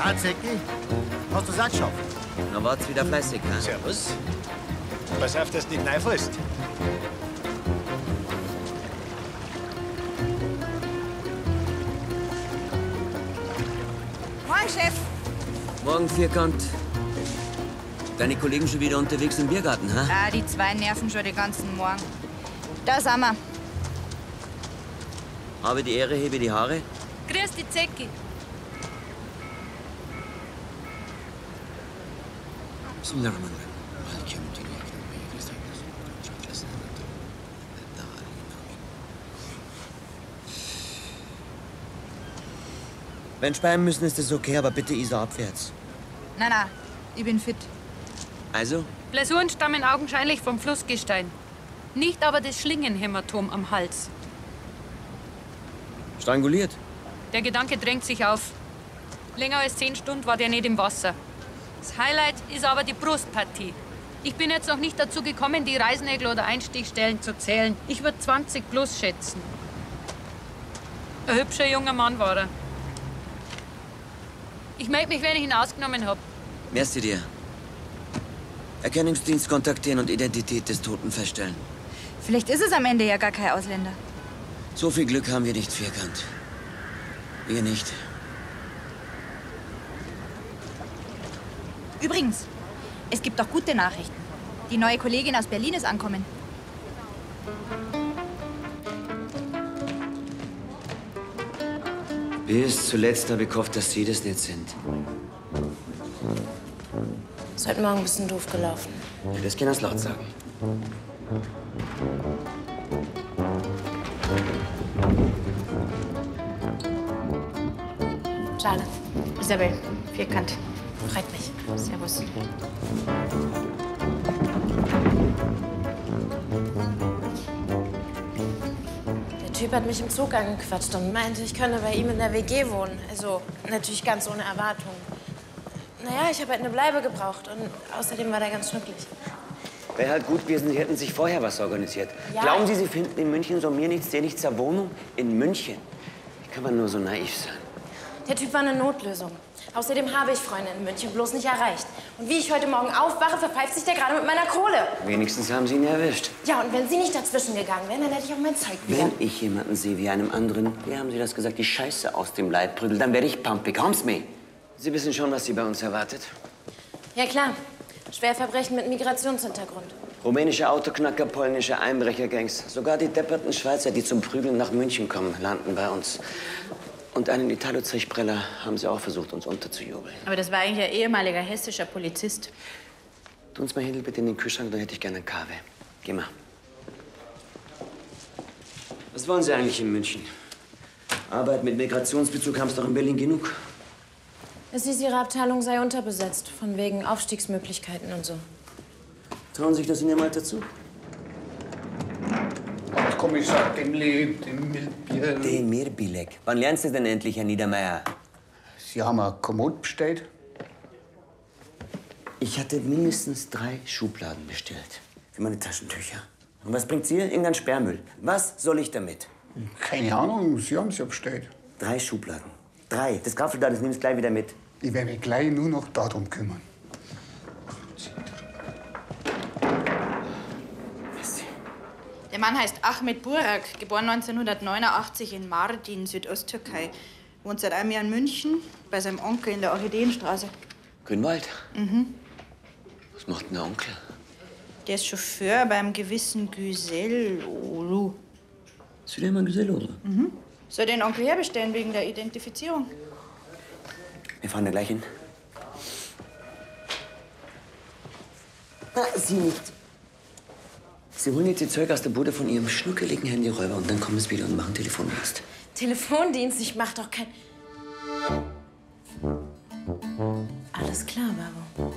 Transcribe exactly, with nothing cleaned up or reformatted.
Ah, Zecki, hast du es auch geschafft? Na, wart's wieder fleißig, ne? Servus. Pass auf, dass du nicht reinfällst. Morgen, Chef. Morgen, Vierkant. Deine Kollegen schon wieder unterwegs im Biergarten, ha? Ah, die zwei nerven schon den ganzen Morgen. Da sind wir. Habe die Ehre, hebe die Haare. Grüß die Zecki. Wenn speien müssen, ist das okay, aber bitte Isar abwärts. Nein, nein, ich bin fit. Also? Blessuren stammen augenscheinlich vom Flussgestein. Nicht aber das Schlingenhämatom am Hals. Stranguliert? Der Gedanke drängt sich auf. Länger als zehn Stunden war der nicht im Wasser. Das Highlight ist aber die Brustpartie. Ich bin jetzt noch nicht dazu gekommen, die Reißnägel oder Einstichstellen zu zählen. Ich würde zwanzig plus schätzen. Ein hübscher junger Mann war er. Ich melde mich, wenn ich ihn ausgenommen habe. Merci dir. Erkennungsdienst kontaktieren und Identität des Toten feststellen. Vielleicht ist es am Ende ja gar kein Ausländer. So viel Glück haben wir nicht, Vierkant. Wir nicht. Übrigens, es gibt auch gute Nachrichten. Die neue Kollegin aus Berlin ist angekommen. Bis zuletzt habe ich gehofft, dass Sie das nicht sind. Ist heute Morgen ein bisschen doof gelaufen. Ja, das kann das laut sagen. Schade. Isabel, Vierkant. Freut mich. Servus. Der Typ hat mich im Zug angequatscht und meinte, ich könne bei ihm in der W G wohnen. Also natürlich ganz ohne Erwartung. Naja, ich habe halt eine Bleibe gebraucht und außerdem war der ganz schnucklig. Wäre halt gut gewesen, Sie hätten sich vorher was organisiert. Ja. Glauben Sie, Sie finden in München so mir nichts, dir nichts zur Wohnung? In München? Wie kann man nur so naiv sein? Der Typ war eine Notlösung. Außerdem habe ich Freunde in München bloß nicht erreicht. Und wie ich heute Morgen aufwache, verpfeift sich der gerade mit meiner Kohle. Wenigstens haben Sie ihn erwischt. Ja, und wenn Sie nicht dazwischen gegangen wären, dann hätte ich auch mein Zeug wieder. Wenn ich jemanden sehe wie einem anderen, wie haben Sie das gesagt, die Scheiße aus dem Leib prügelt, dann werde ich pumpig. Haben's mir. Sie wissen schon, was Sie bei uns erwartet. Ja, klar. Schwerverbrechen mit Migrationshintergrund. Rumänische Autoknacker, polnische Einbrechergangs. Sogar die depperten Schweizer, die zum Prügeln nach München kommen, landen bei uns. Und einen Italo-Zechpreller haben sie auch versucht, uns unterzujubeln. Aber das war eigentlich ein ehemaliger hessischer Polizist. Tu uns mal Händel bitte in den Kühlschrank, da hätte ich gerne eine Kaffee. Geh mal. Was wollen Sie eigentlich in München? Arbeit mit Migrationsbezug haben Sie doch in Berlin genug. Es hieß, Ihre Abteilung sei unterbesetzt, von wegen Aufstiegsmöglichkeiten und so. Trauen Sie sich das in Ihrem Alter zu? Kommissar Demle, Demirbilek. Demirbilek. Wann lernst du denn endlich, Herr Niedermeyer? Sie haben eine Kommode bestellt? Ich hatte mindestens drei Schubladen bestellt. Für meine Taschentücher. Und was bringt Sie? Irgendein Sperrmüll. Was soll ich damit? Keine Ahnung, Sie haben es ja bestellt. Drei Schubladen. Drei. Das kaufst du da, das nimmst du gleich wieder mit. Ich werde mich gleich nur noch darum kümmern. Der Mann heißt Ahmet Burak, geboren neunzehnhundertneunundachtzig in Mardin, Südosttürkei. Wohnt seit einem Jahr in München, bei seinem Onkel in der Orchideenstraße. Grünwald? Mhm. Was macht denn der Onkel? Der ist Chauffeur beim gewissen Güsel Olu. Süleyman Güzel oder? Mhm. Soll den Onkel herbestellen wegen der Identifizierung? Wir fahren da gleich hin. Na, Sie nicht. Sie holen jetzt die Zeug aus der Bude von Ihrem schnuckeligen Handyräuber und dann kommen Sie wieder und machen Telefondienst. Telefondienst? Ich mach doch kein... Alles klar, Babo.